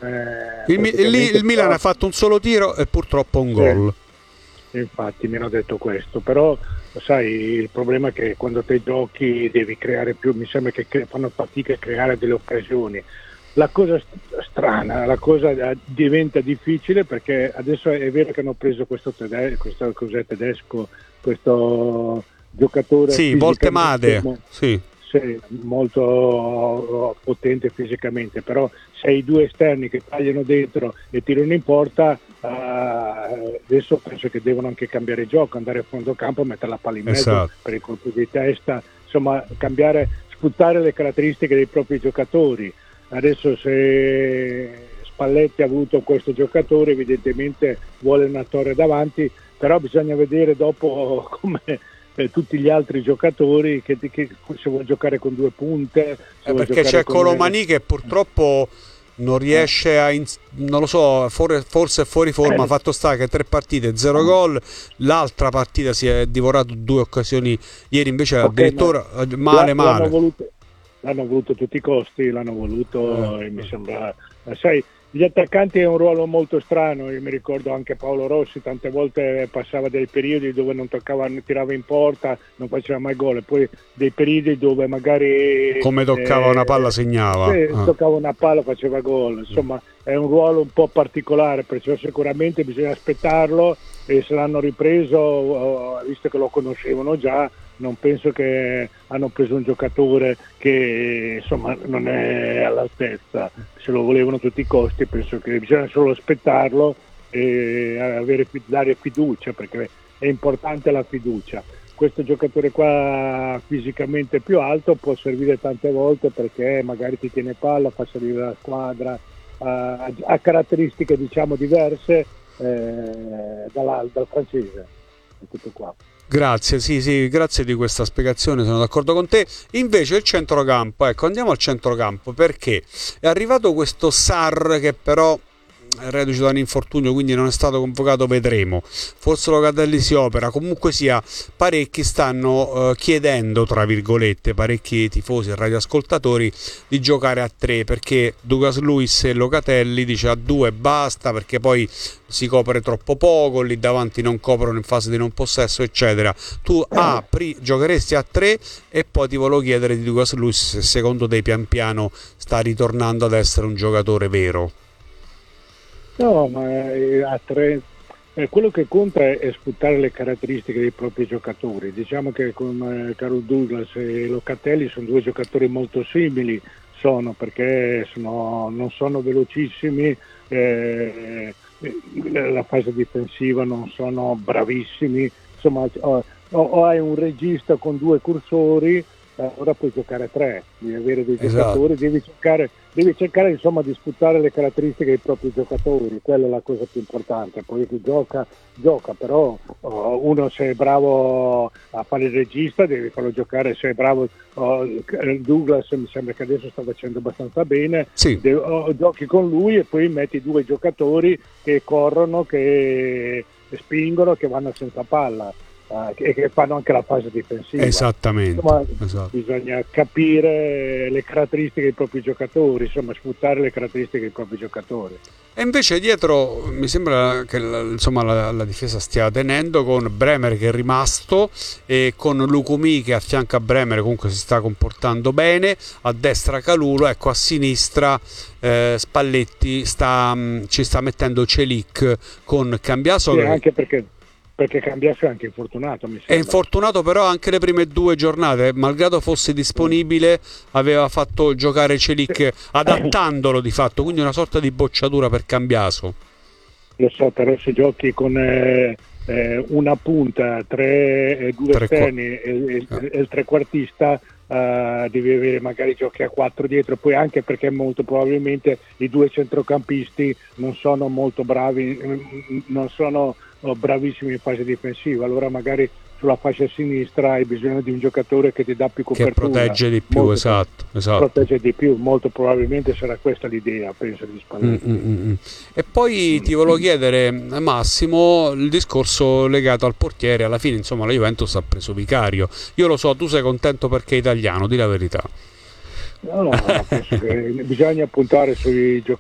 Il Milan ha fatto un solo tiro e purtroppo un gol. Infatti mi hanno detto questo, però sai, il problema è che quando te giochi devi creare più, mi sembra che fanno fatica a creare delle occasioni. La cosa strana, la cosa diventa difficile perché adesso è vero che hanno preso questo cos'è tedesco, questo giocatore Voltemade, sì, molto potente fisicamente, però se hai due esterni che tagliano dentro e tirano in porta, adesso penso che devono anche cambiare gioco, andare a fondo campo, mettere la palla in mezzo per il colpo di testa, insomma sfruttare le caratteristiche dei propri giocatori. Adesso se Spalletti ha avuto questo giocatore, evidentemente vuole una torre davanti, però bisogna vedere dopo come tutti gli altri giocatori che se vuole giocare con due punte, perché c'è Colomani che purtroppo non riesce non lo so, forse è fuori forma. Fatto sta che 3 partite 0 gol, l'altra partita si è divorato 2 occasioni ieri, invece addirittura male. L'hanno voluto a tutti i costi, e mi sembra, sai, gli attaccanti è un ruolo molto strano. Io mi ricordo anche Paolo Rossi, tante volte passava dei periodi dove non tirava in porta, non faceva mai gol, e poi dei periodi dove magari come toccava una palla segnava, toccava una palla faceva gol. Insomma, è un ruolo un po' particolare, perciò sicuramente bisogna aspettarlo, e se l'hanno ripreso, visto che lo conoscevano già, non penso che hanno preso un giocatore che insomma non è all'altezza. Se lo volevano a tutti i costi, penso che bisogna solo aspettarlo e dare fiducia, perché è importante la fiducia. Questo giocatore qua fisicamente più alto può servire tante volte, perché magari ti tiene palla, fa salire la squadra, ha caratteristiche diciamo diverse dal francese. È tutto qua. Grazie, sì, grazie di questa spiegazione, sono d'accordo con te. Invece il centrocampo, andiamo al centrocampo, perché è arrivato questo Sarr che però è reduce da un infortunio, quindi non è stato convocato, vedremo. Forse Locatelli si opera, comunque sia, parecchi stanno chiedendo, tra virgolette, parecchi tifosi e radioascoltatori, di giocare a 3, perché Douglas Luiz e Locatelli dice a 2 basta, perché poi si copre troppo poco, lì davanti non coprono in fase di non possesso, eccetera. Tu giocheresti a 3, e poi ti volevo chiedere di Douglas Luiz se secondo te pian piano sta ritornando ad essere un giocatore vero. No, ma a 3 quello che conta è sfruttare le caratteristiche dei propri giocatori. Diciamo che con Carol Douglas e Locatelli sono 2 giocatori molto simili, perché non sono velocissimi, la fase difensiva non sono bravissimi, insomma o hai un regista con 2 cursori, ora puoi giocare a 3, devi avere dei giocatori, devi cercare insomma di sfruttare le caratteristiche dei propri giocatori, quella è la cosa più importante. Poi chi gioca, però uno, se è bravo a fare il regista, devi farlo giocare. Se è bravo, Douglas mi sembra che adesso sta facendo abbastanza bene, sì. Giochi con lui e poi metti 2 giocatori che corrono, che spingono, che vanno senza palla, che fanno anche la fase difensiva. Esattamente. Insomma, bisogna capire le caratteristiche dei propri giocatori, insomma sfruttare le caratteristiche dei propri giocatori. E invece dietro mi sembra che la difesa stia tenendo, con Bremer che è rimasto e con Lukumi che affianca Bremer, comunque si sta comportando bene. A destra Calulu, ecco, a sinistra Spalletti ci sta mettendo Celik con Cambiaso, sì, anche perché Cambiaso è anche infortunato, mi sembra. È infortunato, però anche le prime 2 giornate, malgrado fosse disponibile, aveva fatto giocare Celik, adattandolo di fatto, quindi una sorta di bocciatura per Cambiaso. Lo so, però se giochi con una punta, 2 esterni e il trequartista, devi avere, magari giochi a 4 dietro, poi anche perché molto probabilmente i 2 centrocampisti non sono molto bravi, non sono bravissimi in fase difensiva, allora magari sulla fascia sinistra hai bisogno di un giocatore che ti dà più copertura, che protegge di più, esatto. Protegge di più, molto probabilmente sarà questa l'idea, penso, di Spalletti. E poi ti volevo chiedere, Massimo, il discorso legato al portiere. Alla fine, insomma, la Juventus ha preso Vicario. Io lo so, tu sei contento perché è italiano, di la verità. No, penso che bisogna puntare sui giocatori